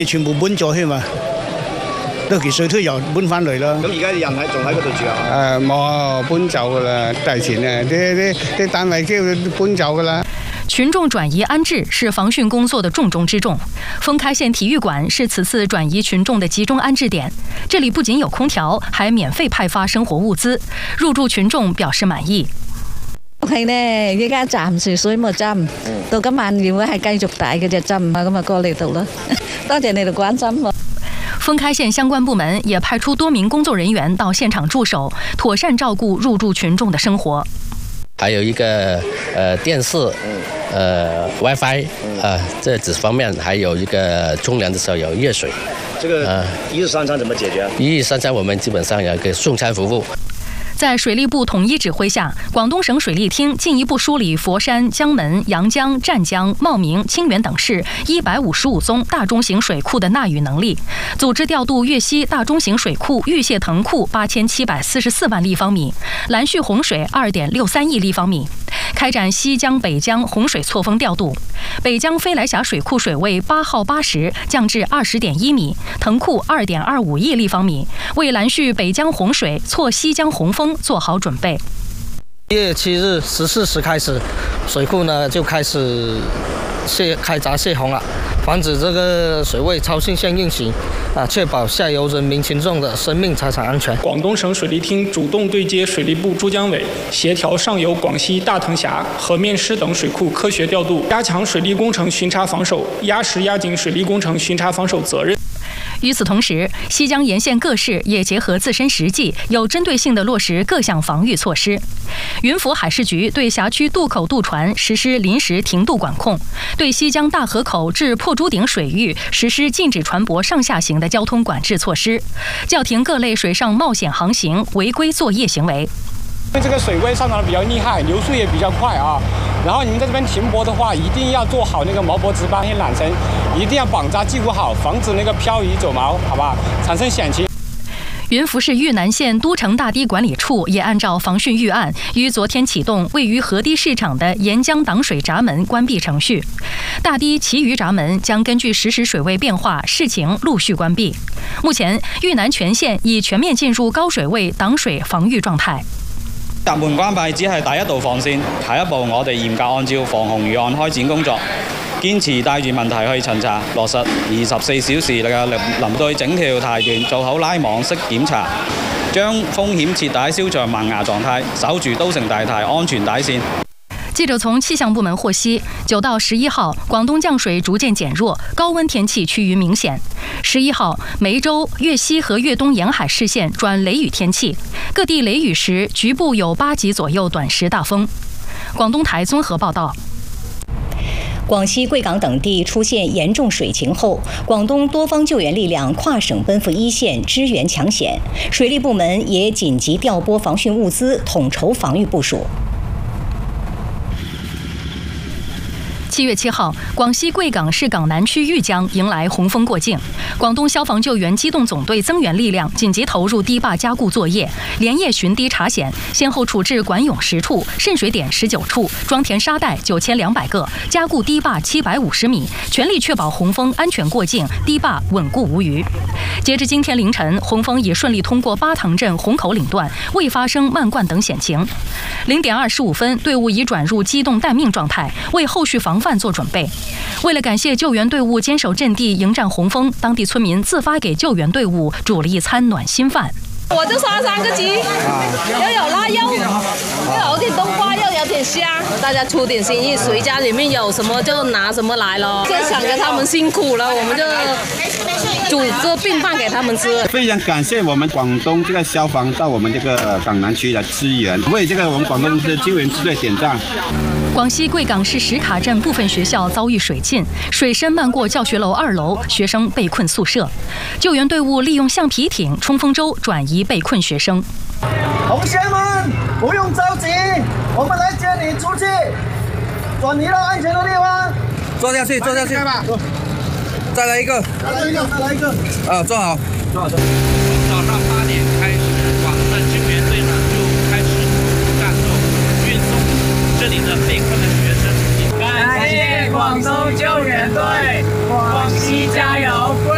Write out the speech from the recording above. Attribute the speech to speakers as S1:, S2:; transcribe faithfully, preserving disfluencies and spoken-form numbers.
S1: 全部搬咗去嘛，到期水退又搬翻嚟啦。
S2: 咁而家人喺仲喺嗰度住啊？
S1: 誒冇搬走噶啦，提前啊，啲啲啲單位叫搬走噶啦。
S3: 群众转移安置是防汛工作的重中之重。丰开县体育馆是此次转移群众的集中安置点，这里不仅有空调，还免费派發生活物資。入住群眾表示滿意。
S4: 係呢，依家暫時水冇浸，到今晚如果係繼續大嘅就浸啊，咁啊過嚟度咯。多謝你哋關心我。
S3: 丰开县相关部门也派出多名工作人员到现场驻守，妥善照顾入住群众的生活。
S5: 还有一个呃电视，呃 WiFi， 呃这几方面，还有一个冲凉的时候有热水。
S2: 这个呃一日三餐怎么解决？
S5: 一日三餐我们基本上有一个送餐服务。
S3: 在水利部统一指挥下，广东省水利厅进一步梳理佛山、江门、阳江、湛江、茂名、清远等市一百五十五宗大中型水库的纳雨能力，组织调度粤西大中型水库玉蟹藤库八千七百四十四万立方米，蓝蓄洪水二点六三亿立方米，开展西江、北江洪水错峰调度。北江飞来峡水库水位八号八时降至二十点一米，藤库二点二五亿立方米，为蓝蓄北江洪水错西江洪峰 做好准备。
S6: 一月七日十四时开始，水库呢就开始泄开闸泄洪了，防止这个水位超限线运行，啊，确保下游人民群众的生命财产安全。
S7: 广东省水利厅主动对接水利部珠江委，协调上游广西大藤峡、河面湿等水库科学调度，加强水利工程巡查防守，压实压紧水利工程巡查防守责任。
S3: 与此同时，西江沿线各市也结合自身实际，有针对性地落实各项防御措施。云浮海事局对辖区渡口渡船实施临时停渡管控，对西江大河口至破珠顶水域实施禁止船舶上下行的交通管制措施，叫停各类水上冒险航行、违规作业行为。
S8: 因为这个水位上涨的比较厉害，流速也比较快啊。然后你们在这边停泊的话，一定要做好那个锚泊值班、缆绳，一定要绑扎系固好，防止那个漂移走锚，好吧？产生险情。
S3: 云浮市玉南县都城大堤管理处也按照防汛预案，于昨天启动位于河堤市场的沿江挡水闸门关闭程序。大堤其余闸门将根据实时水位变化视情陆续关闭。目前，玉南全县已全面进入高水位挡水防御狀態。
S9: 閘門關閉只係第一道防線，下一步我哋嚴格按照防洪預案開展工作，堅持帶住問題去巡查，落實二十四小時嘅臨對整條堤段做好拉網式檢查，將風險徹底消除萌芽狀態，守住都城大堤安全底線。
S3: 记者從氣象部門獲悉，九到十一號，廣東降水逐漸減弱，高溫天氣趨於明顯。十一號，梅州、粵西和粵東沿海市縣轉雷雨天氣，各地雷雨時局部有八級左右短時大風。廣東台綜合報道。
S10: 廣西貴港等地出現嚴重水情後，廣東多方救援力量跨省奔赴一線支援搶險，水利部門也緊急調撥防汛物資，統籌防禦部署。
S3: 七月七號，廣西貴港市港南區玉江迎來洪峰過境，廣東消防救援機動總隊增援力量緊急投入堤壩加固作業，連夜巡堤查險，先後處置管湧十處、滲水點十九處、裝填沙袋九千兩百個，加固堤壩七百五十米，全力確保洪峰安全過境，堤壩穩固無虞。截至今天凌晨，洪峰已順利通過巴塘鎮虹口嶺段，未發生漫灌等險情。零點二十五分，隊伍已轉入機動待命狀態，為後續防範做準備。為了感謝救援隊伍堅守陣地迎戰洪峰，當地村民自發給救援隊伍煮了一餐暖心飯。
S11: 我就殺三個雞，又有臘肉，又有點冬瓜，又有點蝦，大家出點心意，誰家裡面有什麼就拿什麼來咯。就想着他們辛苦了，我們就煮個便飯給他們吃。
S12: 非常感謝我們廣東這個消防到我們這個港南區來支援，為這個我們廣東的救援支隊點讚。
S3: 廣西貴港市石卡鎮部分學校遭遇水浸，水深漫過教學樓二樓，學生被困宿舍。救援隊伍利用橡皮艇、衝鋒舟轉移被困學生。
S13: 同學們，不用着急，我們來接你出去，轉移到安全的地方。
S6: 坐下去，坐下去。再來一個。
S13: 再來一個，再來一個。
S6: 啊，坐好。坐好。
S14: 從早上八點開始，廣東救援隊呢就開始戰鬥，運送這裡的被困的學生。
S15: 感謝廣東救援隊，廣西加油！